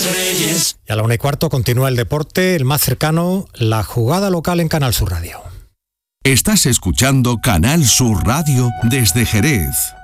Reyes. Y a la 1:15 continúa el deporte, el más cercano, la jugada local en Canal Sur Radio. Estás escuchando Canal Sur Radio desde Jerez.